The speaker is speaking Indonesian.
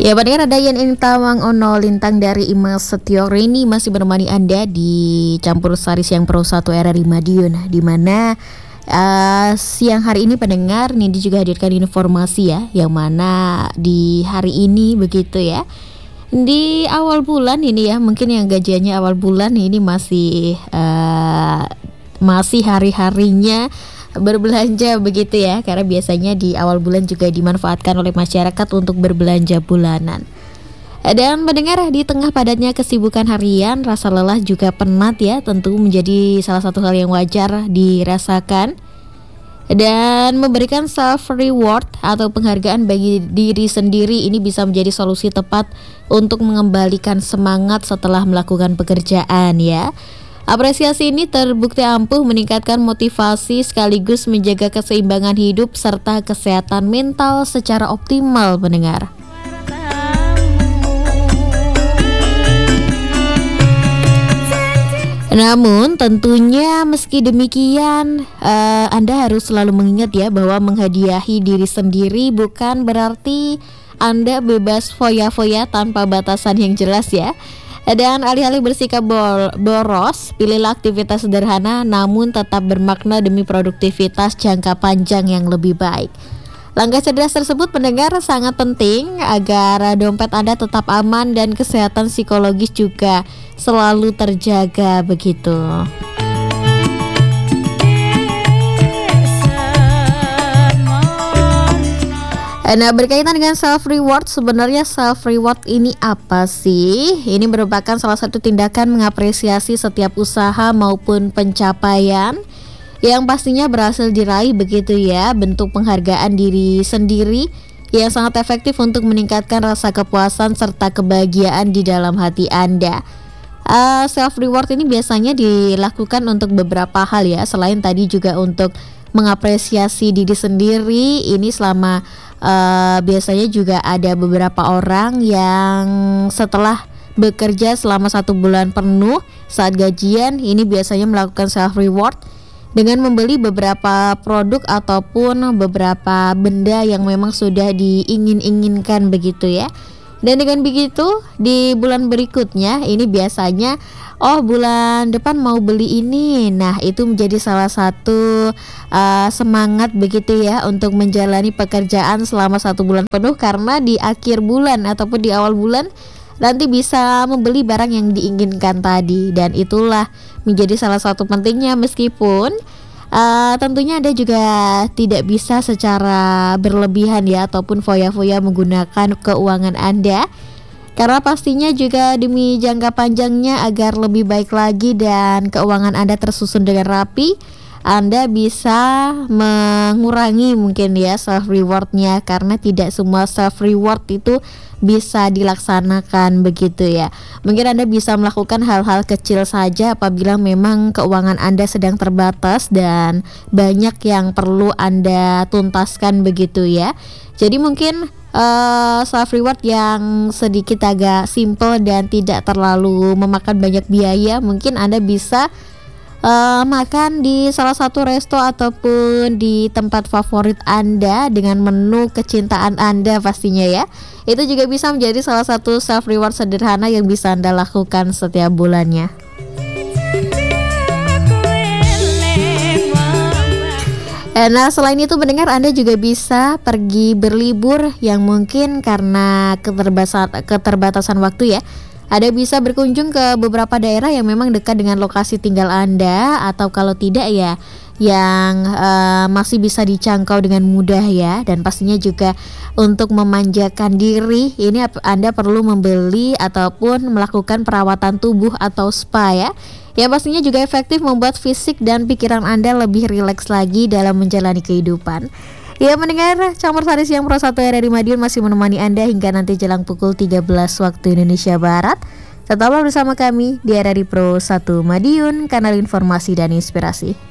Ya, pendengar, ada Yan Intawang Ono Lintang dari Imas Setio Reni masih menemani Anda di Campur Sari Siang Pro 1 RRI Madiun, di mana siang hari ini pendengar Nindi juga hadirkan informasi ya, yang mana di hari ini begitu ya, di awal bulan ini ya, mungkin yang gajiannya awal bulan ini masih hari-harinya berbelanja begitu ya, karena biasanya di awal bulan juga dimanfaatkan oleh masyarakat untuk berbelanja bulanan. Dan mendengar di tengah padatnya kesibukan harian, rasa lelah juga penat ya tentu menjadi salah satu hal yang wajar dirasakan. Dan memberikan self reward atau penghargaan bagi diri sendiri ini bisa menjadi solusi tepat untuk mengembalikan semangat setelah melakukan pekerjaan ya. Apresiasi ini terbukti ampuh meningkatkan motivasi sekaligus menjaga keseimbangan hidup serta kesehatan mental secara optimal, pendengar. Namun tentunya meski demikian Anda harus selalu mengingat ya bahwa menghadiahi diri sendiri bukan berarti Anda bebas foya-foya tanpa batasan yang jelas ya. Dan alih-alih bersikap boros, pilihlah aktivitas sederhana namun tetap bermakna demi produktivitas jangka panjang yang lebih baik. Langkah cerdas tersebut pendengar sangat penting agar dompet Anda tetap aman dan kesehatan psikologis juga selalu terjaga begitu. Nah, berkaitan dengan self reward, sebenarnya self reward ini apa sih? Ini merupakan salah satu tindakan mengapresiasi setiap usaha maupun pencapaian yang pastinya berhasil diraih begitu ya, bentuk penghargaan diri sendiri yang sangat efektif untuk meningkatkan rasa kepuasan serta kebahagiaan di dalam hati Anda. Self reward ini biasanya dilakukan untuk beberapa hal ya, selain tadi juga untuk mengapresiasi diri sendiri. Ini selama biasanya juga ada beberapa orang yang setelah bekerja selama 1 bulan penuh, saat gajian ini biasanya melakukan self reward dengan membeli beberapa produk ataupun beberapa benda yang memang sudah diingin-inginkan begitu ya. Dan dengan begitu di bulan berikutnya ini biasanya bulan depan mau beli ini. Nah, itu menjadi salah satu semangat begitu ya untuk menjalani pekerjaan selama 1 bulan penuh, karena di akhir bulan ataupun di awal bulan nanti bisa membeli barang yang diinginkan tadi. Dan itulah menjadi salah satu pentingnya, meskipun tentunya Anda juga tidak bisa secara berlebihan ya ataupun foya-foya menggunakan keuangan Anda, karena pastinya juga demi jangka panjangnya agar lebih baik lagi dan keuangan Anda tersusun dengan rapi, Anda bisa mengurangi mungkin ya self rewardnya, karena tidak semua self reward itu bisa dilaksanakan begitu ya. Mungkin Anda bisa melakukan hal-hal kecil saja apabila memang keuangan Anda sedang terbatas dan banyak yang perlu Anda tuntaskan begitu ya. Jadi mungkin self reward yang sedikit agak simple dan tidak terlalu memakan banyak biaya, mungkin Anda bisa makan di salah satu resto ataupun di tempat favorit Anda dengan menu kecintaan Anda pastinya ya. Itu juga bisa menjadi salah satu self reward sederhana yang bisa Anda lakukan setiap bulannya. Nah, selain itu mendengar Anda juga bisa pergi berlibur yang mungkin karena keterbatasan waktu ya. Anda bisa berkunjung ke beberapa daerah yang memang dekat dengan lokasi tinggal Anda, atau kalau tidak ya yang masih bisa dijangkau dengan mudah ya. Dan pastinya juga untuk memanjakan diri ini Anda perlu membeli ataupun melakukan perawatan tubuh atau spa ya, yang pastinya juga efektif membuat fisik dan pikiran Anda lebih rileks lagi dalam menjalani kehidupan. Ya, mendengar Campur Sari Siang Pro 1 RRI Madiun masih menemani Anda hingga nanti jelang pukul 13 waktu Indonesia Barat. Tetaplah bersama kami di RRI Pro 1 Madiun, kanal informasi dan inspirasi.